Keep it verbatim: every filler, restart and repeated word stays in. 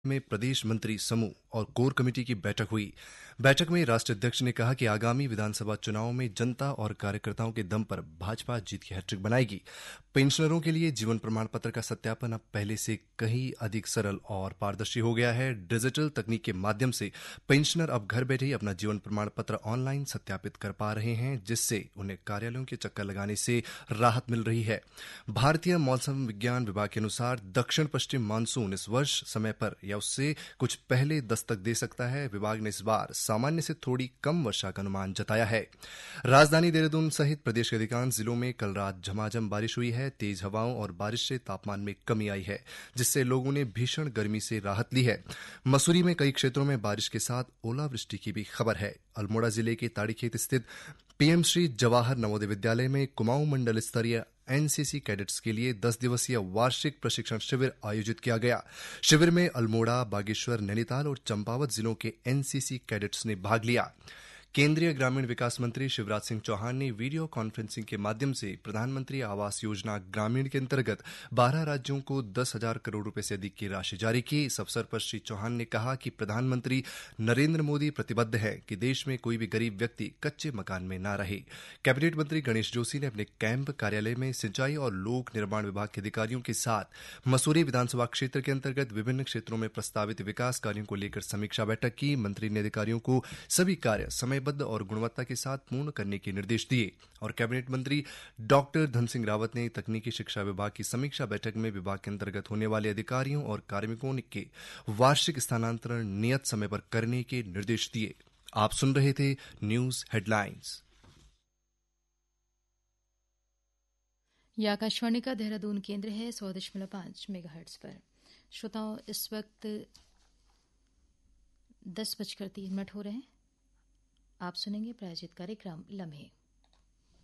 में प्रदेश मंत्री समूह और कोर कमेटी की बैठक हुई। बैठक में राष्ट्रीय अध्यक्ष ने कहा कि आगामी विधानसभा चुनाव में जनता और कार्यकर्ताओं के दम पर भाजपा जीत की हैट्रिक बनाएगी। पेंशनरों के लिए जीवन प्रमाण पत्र का सत्यापन अब पहले से कहीं अधिक सरल और पारदर्शी हो गया है। डिजिटल तकनीक के माध्यम से पेंशनर अब घर बैठे ही अपना जीवन प्रमाण पत्र ऑनलाइन सत्यापित कर पा रहे हैं, जिससे उन्हें कार्यालयों के चक्कर लगाने से राहत मिल रही है। भारतीय मौसम विज्ञान विभाग के अनुसार दक्षिण पश्चिम मानसून इस वर्ष समय पर या उससे कुछ पहले दस्तक दे सकता है। विभाग ने इस बार सामान्य से थोड़ी कम वर्षा का अनुमान जताया है। राजधानी देहरादून सहित प्रदेश के अधिकांश जिलों में कल रात झमाझम बारिश हुई है। तेज हवाओं और बारिश से तापमान में कमी आई है, जिससे लोगों ने भीषण गर्मी से राहत ली है। मसूरी में कई क्षेत्रों में बारिश के साथ ओलावृष्टि की भी खबर है। अल्मोड़ा जिले के ताड़ीखेत स्थित पीएम श्री जवाहर नवोदय विद्यालय में कुमाऊं मंडल स्तरीय एनसीसी कैडेट्स के लिए दस दिवसीय वार्षिक प्रशिक्षण शिविर आयोजित किया गया। शिविर में अल्मोड़ा, बागेश्वर, नैनीताल और चंपावत जिलों के एनसीसी कैडेट्स ने भाग लिया। केंद्रीय ग्रामीण विकास मंत्री शिवराज सिंह चौहान ने वीडियो कॉन्फ्रेंसिंग के माध्यम से प्रधानमंत्री आवास योजना ग्रामीण के अंतर्गत बारह राज्यों को दस हजार करोड़ रुपए से अधिक की राशि जारी की। इस अवसर पर श्री चौहान ने कहा कि प्रधानमंत्री नरेंद्र मोदी प्रतिबद्ध है कि देश में कोई भी गरीब व्यक्ति कच्चे मकान में न रहे। कैबिनेट मंत्री गणेश जोशी ने अपने कैंप कार्यालय में सिंचाई और लोक निर्माण विभाग के अधिकारियों के साथ मसूरी विधानसभा क्षेत्र के अंतर्गत विभिन्न क्षेत्रों में प्रस्तावित विकास कार्यों को लेकर समीक्षा बैठक की। मंत्री ने अधिकारियों को सभी कार्य समय बद्ध और गुणवत्ता के साथ पूर्ण करने के निर्देश दिए। और कैबिनेट मंत्री डॉक्टर धन सिंह रावत ने तकनीकी शिक्षा विभाग की समीक्षा बैठक में विभाग के अंतर्गत होने वाले अधिकारियों और कार्मिकों के वार्षिक स्थानांतरण नियत समय पर करने के निर्देश दिए। आप सुन रहे थे न्यूज हेडलाइंस। यह आकाशवाणी का देहरादून केंद्र है, सौ दशमलव पांच मेगाहर्ट्ज पर। श्रोताओं, इस वक्त दस बजकर तीन मिनट हो रहे हैं। आप सुनेंगे प्रायोजित कार्यक्रम लम्हे।